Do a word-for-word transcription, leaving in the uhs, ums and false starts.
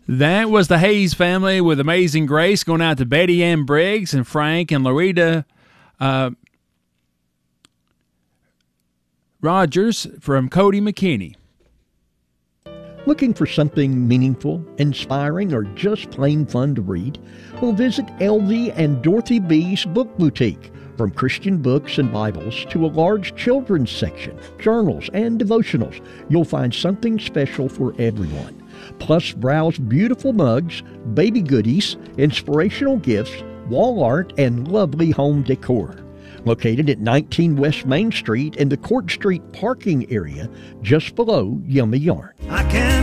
That was the Hayes family with Amazing Grace, going out to Betty Ann Briggs and Frank and Loretta uh, Rogers from Cody McKinney. Looking for something meaningful, inspiring, or just plain fun to read? Well, visit Elvie and Dorothy B's Book Boutique. From Christian books and Bibles to a large children's section, journals, and devotionals, you'll find something special for everyone. Plus, browse beautiful mugs, baby goodies, inspirational gifts, wall art, and lovely home decor. Located at nineteen West Main Street in the Court Street parking area just below Yummy Yarn. I can